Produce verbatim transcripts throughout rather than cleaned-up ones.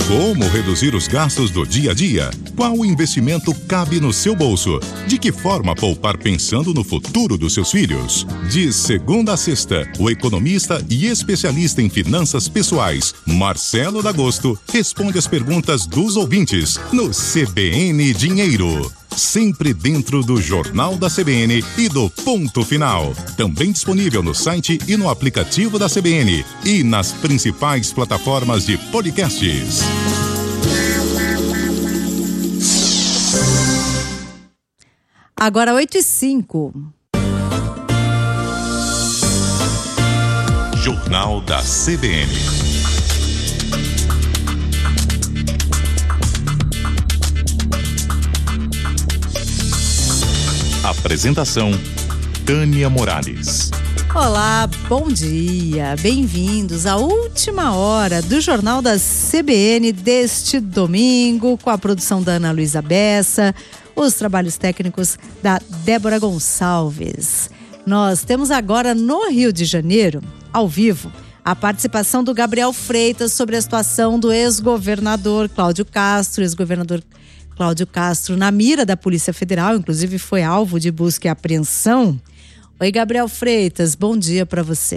Como reduzir os gastos do dia a dia? Qual investimento cabe no seu bolso? De que forma poupar pensando no futuro dos seus filhos? De segunda a sexta, o economista e especialista em finanças pessoais, Marcelo D'Agosto, responde as perguntas dos ouvintes no C B N Dinheiro. Sempre dentro do Jornal da C B N e do Ponto Final. Também disponível no site e no aplicativo da C B N e nas principais plataformas de podcasts. Agora oito e cinco. Jornal da C B N. Apresentação: Tânia Morales. Olá, bom dia. Bem-vindos à última hora do Jornal da C B N deste domingo, com a produção da Ana Luísa Bessa, os trabalhos técnicos da Débora Gonçalves. Nós temos agora no Rio de Janeiro, ao vivo, a participação do Gabriel Freitas sobre a situação do ex-governador Cláudio Castro, ex-governador Cláudio Castro na mira da Polícia Federal, inclusive foi alvo de busca e apreensão. Oi, Gabriel Freitas, bom dia para você.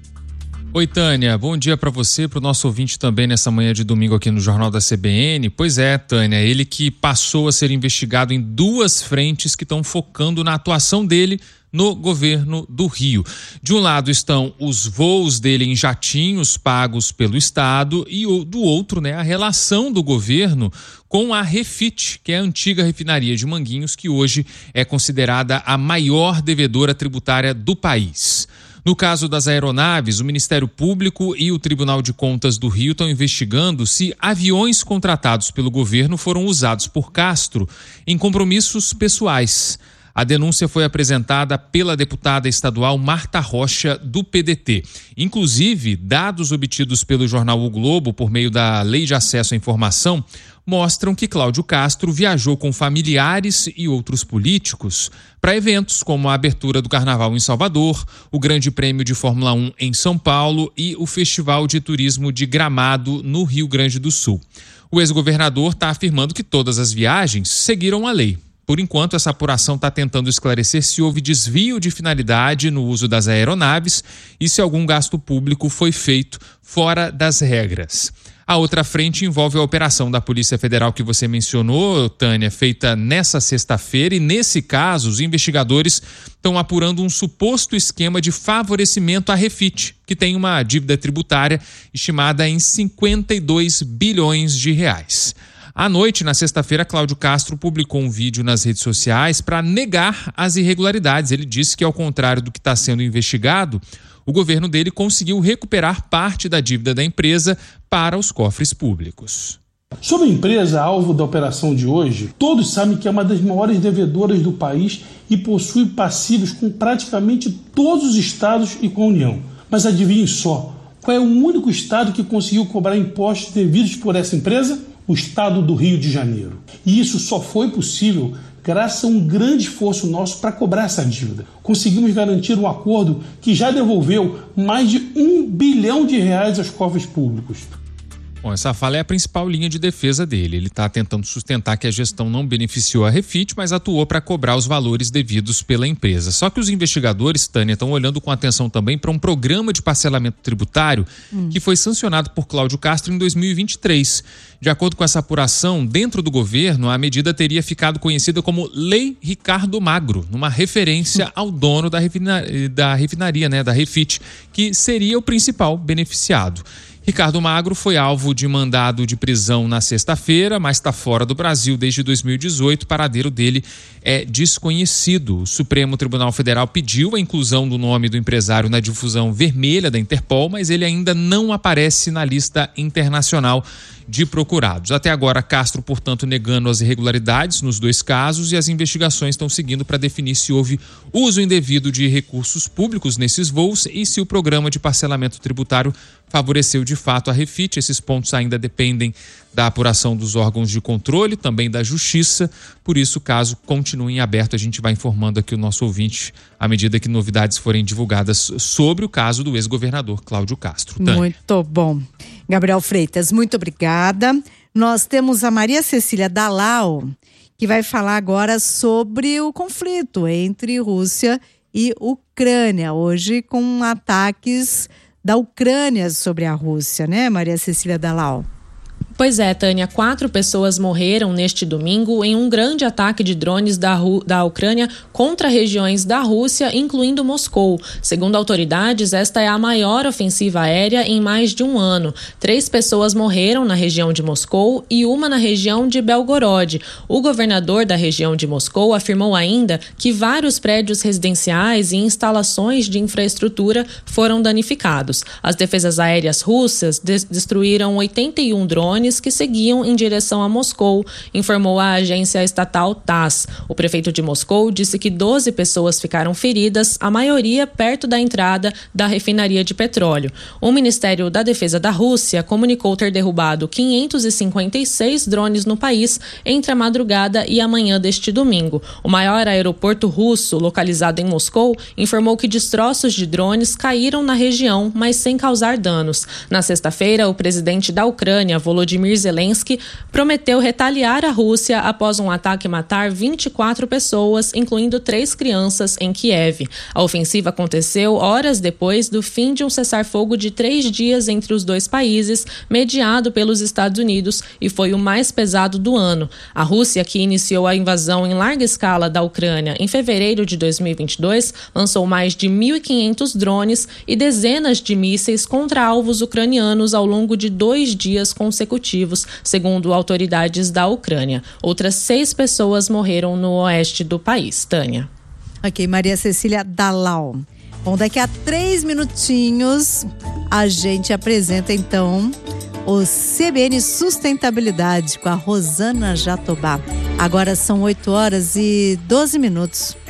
Oi, Tânia, bom dia para você, para o nosso ouvinte também nessa manhã de domingo aqui no Jornal da C B N. Pois é, Tânia, ele que passou a ser investigado em duas frentes que estão focando na atuação dele no governo do Rio. De um lado estão os voos dele em jatinhos pagos pelo Estado e do outro, né, a relação do governo com a Refit, que é a antiga refinaria de Manguinhos, que hoje é considerada a maior devedora tributária do país. No caso das aeronaves, o Ministério Público e o Tribunal de Contas do Rio estão investigando se aviões contratados pelo governo foram usados por Castro em compromissos pessoais. A denúncia foi apresentada pela deputada estadual Marta Rocha, do P D T. Inclusive, dados obtidos pelo jornal O Globo por meio da Lei de Acesso à Informação mostram que Cláudio Castro viajou com familiares e outros políticos para eventos como a abertura do Carnaval em Salvador, o Grande Prêmio de Fórmula um em São Paulo e o Festival de Turismo de Gramado, no Rio Grande do Sul. O ex-governador está afirmando que todas as viagens seguiram a lei. Por enquanto, essa apuração está tentando esclarecer se houve desvio de finalidade no uso das aeronaves e se algum gasto público foi feito fora das regras. A outra frente envolve a operação da Polícia Federal que você mencionou, Tânia, feita nessa sexta-feira, e nesse caso os investigadores estão apurando um suposto esquema de favorecimento à Refit, que tem uma dívida tributária estimada em cinquenta e dois bilhões de reais. À noite, na sexta-feira, Cláudio Castro publicou um vídeo nas redes sociais para negar as irregularidades. Ele disse que, ao contrário do que está sendo investigado, o governo dele conseguiu recuperar parte da dívida da empresa para os cofres públicos. Sobre a empresa alvo da operação de hoje, todos sabem que é uma das maiores devedoras do país e possui passivos com praticamente todos os estados e com a União. Mas adivinhe só, qual é o único estado que conseguiu cobrar impostos devidos por essa empresa? O estado do Rio de Janeiro. E isso só foi possível graças a um grande esforço nosso para cobrar essa dívida. Conseguimos garantir um acordo que já devolveu mais de um bilhão de reais aos cofres públicos. Bom, essa fala é a principal linha de defesa dele. Ele está tentando sustentar que a gestão não beneficiou a Refit, mas atuou para cobrar os valores devidos pela empresa. Só que os investigadores, Tânia, estão olhando com atenção também para um programa de parcelamento tributário hum. que foi sancionado por Cláudio Castro em dois mil e vinte e três. De acordo com essa apuração, dentro do governo, a medida teria ficado conhecida como Lei Ricardo Magro, numa referência ao dono da refinaria, da refinaria, né, da Refit, que seria o principal beneficiado. Ricardo Magro foi alvo de mandado de prisão na sexta-feira, mas está fora do Brasil desde dois mil e dezoito. O paradeiro dele é desconhecido. O Supremo Tribunal Federal pediu a inclusão do nome do empresário na difusão vermelha da Interpol, mas ele ainda não aparece na lista internacional de procurados. Até agora, Castro, portanto, negando as irregularidades nos dois casos, e as investigações estão seguindo para definir se houve uso indevido de recursos públicos nesses voos e se o programa de parcelamento tributário favoreceu de fato a Refit. Esses pontos ainda dependem da apuração dos órgãos de controle, também da Justiça. Por isso, o caso continue em aberto. A gente vai informando aqui o nosso ouvinte à medida que novidades forem divulgadas sobre o caso do ex-governador Cláudio Castro. Tânia. Muito bom. Gabriel Freitas, muito obrigada. Nós temos a Maria Cecília Dalal, que vai falar agora sobre o conflito entre Rússia e Ucrânia, hoje com ataques da Ucrânia sobre a Rússia, né, Maria Cecília Dalal? Pois é, Tânia, quatro pessoas morreram neste domingo em um grande ataque de drones da, Ru- da Ucrânia contra regiões da Rússia, incluindo Moscou. Segundo autoridades, esta é a maior ofensiva aérea em mais de um ano. Três pessoas morreram na região de Moscou e uma na região de Belgorod. O governador da região de Moscou afirmou ainda que vários prédios residenciais e instalações de infraestrutura foram danificados. As defesas aéreas russas des- destruíram oitenta e um drones que seguiam em direção a Moscou, informou a agência estatal Tass. O prefeito de Moscou disse que doze pessoas ficaram feridas, a maioria perto da entrada da refinaria de petróleo. O Ministério da Defesa da Rússia comunicou ter derrubado quinhentos e cinquenta e seis drones no país entre a madrugada e a manhã deste domingo. O maior aeroporto russo, localizado em Moscou, informou que destroços de drones caíram na região, mas sem causar danos. Na sexta-feira, o presidente da Ucrânia, Volodymyr Zelensky, prometeu retaliar a Rússia após um ataque matar vinte e quatro pessoas, incluindo três crianças, em Kiev. A ofensiva aconteceu horas depois do fim de um cessar-fogo de três dias entre os dois países, mediado pelos Estados Unidos, e foi o mais pesado do ano. A Rússia, que iniciou a invasão em larga escala da Ucrânia em fevereiro de dois mil e vinte e dois, lançou mais de mil e quinhentos drones e dezenas de mísseis contra alvos ucranianos ao longo de dois dias consecutivos, segundo autoridades da Ucrânia. Outras seis pessoas morreram no oeste do país. Tânia. Ok, Maria Cecília Dalal. Bom, daqui a três minutinhos a gente apresenta então o C B N Sustentabilidade com a Rosana Jatobá. Agora são oito horas e doze minutos.